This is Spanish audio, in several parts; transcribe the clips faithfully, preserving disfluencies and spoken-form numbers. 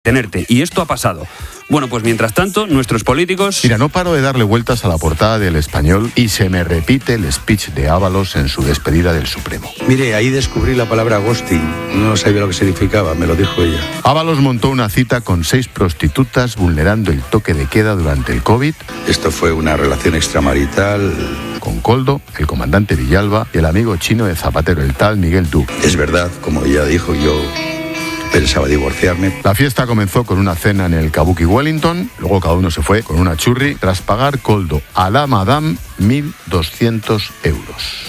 tenerte. Y esto ha pasado. Bueno, pues mientras tanto, nuestros políticos... Mira, no paro de darle vueltas a la portada del Español y se me repite el speech de Ábalos en su despedida del Supremo. Mire, ahí descubrí la palabra ghosting. No sabía lo que significaba, me lo dijo ella. Ábalos montó una cita con seis prostitutas vulnerando el toque de queda durante el COVID. Esto fue una relación extramarital... Con Koldo, el comandante Villalba y el amigo chino de Zapatero, el tal Miguel Duque. Es verdad, como ella dijo, yo... pensaba divorciarme. La fiesta comenzó con una cena en el Kabuki Wellington, luego cada uno se fue con una churri, tras pagar Koldo a la madame mil doscientos euros.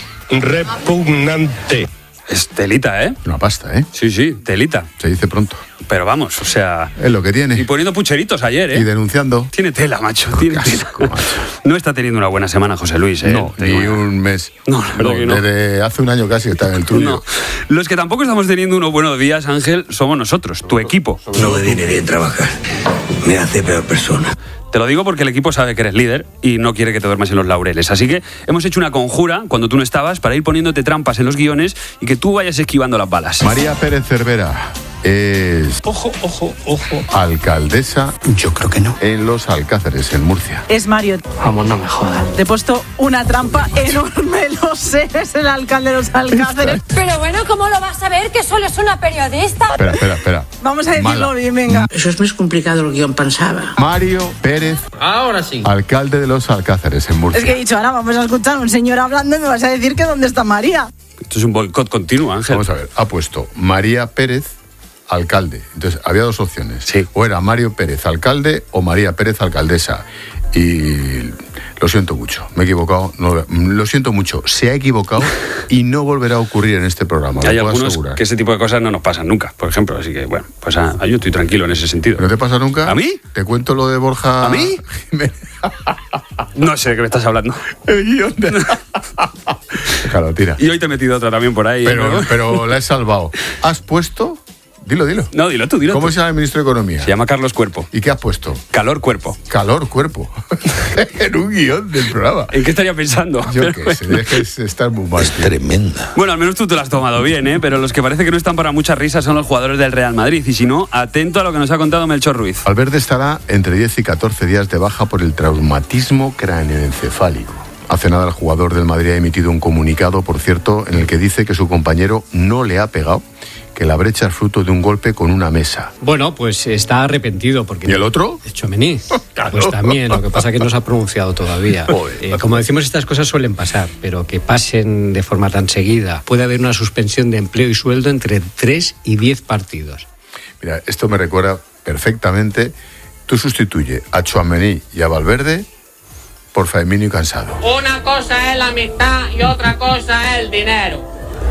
Repugnante. Es telita, ¿eh? Una pasta, ¿eh? Sí, sí, telita. Se dice pronto. Pero vamos, o sea... Es lo que tiene. Y poniendo pucheritos ayer, ¿eh? Y denunciando. Tiene tela, macho. Tiene tela. Asco, macho. No está teniendo una buena semana José Luis, ¿eh? No, ni un mes. No, la verdad que no. Desde hace un año casi está en el tuyo. No. Los que tampoco estamos teniendo unos buenos días, Ángel, somos nosotros, tu equipo. No me viene bien trabajar. Me hace peor persona. Te lo digo porque el equipo sabe que eres líder y no quiere que te duermas en los laureles. Así que hemos hecho una conjura cuando tú no estabas para ir poniéndote trampas en los guiones y que tú vayas esquivando las balas. María Pérez Cervera es... Ojo, ojo, ojo. alcaldesa... Yo creo que no. en Los Alcáceres, en Murcia. Es Mario. Vamos, no me jodas. Te he puesto una trampa enorme, lo sé, es el alcalde de Los Alcáceres. Pero bueno, ¿cómo lo vas a ver que solo es una periodista? Espera, espera, espera. Vamos a decirlo Mala. bien, venga. Eso es más complicado de lo que yo pensaba. Mario Pérez, Ahora sí. alcalde de Los Alcáceres, en Murcia. Es que he dicho, ahora vamos a escuchar a un señor hablando y me vas a decir que dónde está María. Esto es un boicot continuo, Ángel. Vamos a ver, ha puesto María Pérez, alcalde. Entonces, había dos opciones. Sí. O era Mario Pérez, alcalde, o María Pérez, alcaldesa. Y lo siento mucho, me he equivocado. No, lo siento mucho, se ha equivocado y no volverá a ocurrir en este programa. Hay lo puedo algunos asegurar. que ese tipo de cosas no nos pasan nunca, por ejemplo. Así que, bueno, pues ah, yo estoy tranquilo en ese sentido. ¿No te pasa nunca? ¿A mí? Te cuento lo de Borja... ¿A mí? Jiménez. No sé de qué me estás hablando. El guión de... Claro, tira. Y hoy te he metido otra también por ahí. Pero, ¿no? pero la he salvado. ¿Has puesto? Dilo, dilo. No, dilo tú, dilo ¿Cómo tú. se llama el ministro de Economía? Se llama Carlos Cuerpo. ¿Y qué has puesto? Calor Cuerpo. Calor, cuerpo. En un guión del programa. ¿En qué estaría pensando? Yo Pero qué bueno. sé, dejes estar muy mal. Es tremenda. Bueno, al menos tú te lo has tomado bien, ¿eh? Pero los que parece que no están para muchas risas son los jugadores del Real Madrid. Y si no, atento a lo que nos ha contado Melchor Ruiz. Valverde estará entre diez y catorce días de baja por el traumatismo cráneoencefálico. Hace nada el jugador del Madrid ha emitido un comunicado, por cierto, en el que dice que su compañero no le ha pegado, que la brecha es fruto de un golpe con una mesa. Bueno, pues está arrepentido porque... ¿Y el otro? Tchouaméni. Claro. Pues también, lo que pasa es que no se ha pronunciado todavía. Joder. Eh, como decimos, estas cosas suelen pasar, pero que pasen de forma tan seguida. Puede haber una suspensión de empleo y sueldo entre tres y diez partidos. Mira, esto me recuerda perfectamente. Tú sustituye a Tchouaméni y a Valverde por Firmino y Cansado. Una cosa es la amistad y otra cosa es el dinero.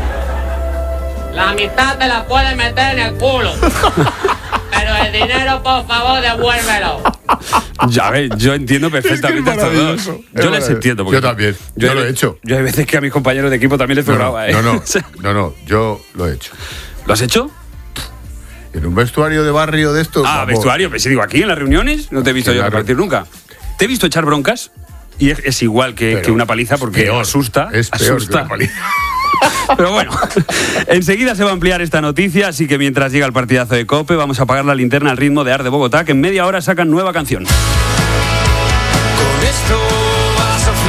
La amistad te la puedes meter en el culo. Pero el dinero, por favor, devuélvelo. Ya ves, yo entiendo perfectamente a estos dos. Yo les entiendo. porque Yo también. Yo hay lo he ve- hecho. Yo hay veces que a mis compañeros de equipo también les No, sobraba, ¿eh? no, no, O sea, no, no, yo lo he hecho. ¿Lo has hecho? En un vestuario de barrio de estos. Ah, vamos. vestuario. Pues sí, digo, aquí en las reuniones no te he visto En yo la repartir nunca. Te he visto echar broncas y es, es igual que, Pero que una paliza porque peor, asusta. Es peor asusta. que una paliza. Pero bueno, enseguida se va a ampliar esta noticia, así que mientras llega el partidazo de COPE, vamos a apagar la linterna al ritmo de Ar de Bogotá, que en media hora sacan nueva canción. Con esto vas a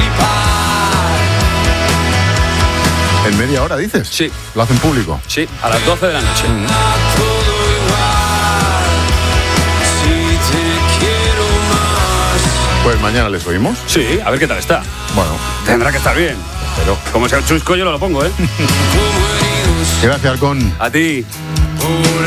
flipar. ¿En media hora dices? Sí. ¿Lo hacen público? Sí, a las doce de la noche. A todo igual. Si te quiero más. Pues mañana les oímos. Sí, a ver qué tal está. Bueno, Tendrá que estar bien. pero. Como sea un chusco, yo lo pongo, ¿eh? Como heridos. Gracias, Alcón. A ti.